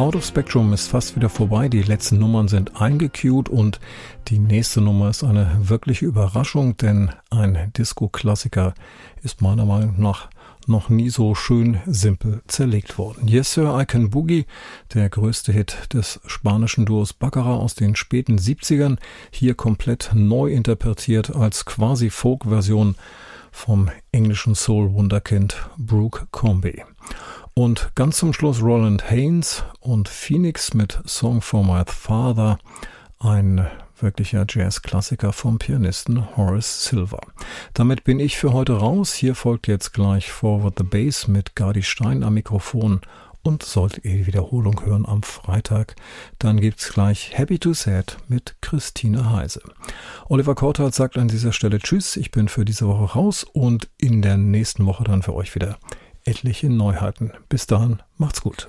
Out of Spectrum ist fast wieder vorbei, die letzten Nummern sind eingecued und die nächste Nummer ist eine wirkliche Überraschung, denn ein Disco-Klassiker ist meiner Meinung nach noch nie so schön simpel zerlegt worden. Yes Sir, I Can Boogie, der größte Hit des spanischen Duos Baccara aus den späten 70ern, hier komplett neu interpretiert als quasi Folk-Version vom englischen Soul-Wunderkind Brooke Comby. Und ganz zum Schluss Roland Haynes und Phoenix mit Song for My Father, ein wirklicher Jazz-Klassiker vom Pianisten Horace Silver. Damit bin ich für heute raus. Hier folgt jetzt gleich Forward the Bass mit Gardi Stein am Mikrofon. Und solltet ihr die Wiederholung hören am Freitag, dann gibt's gleich Happy to Sad mit Christine Heise. Oliver Korthardt sagt an dieser Stelle Tschüss, ich bin für diese Woche raus und in der nächsten Woche dann für euch wieder etliche Neuheiten. Bis dahin, macht's gut.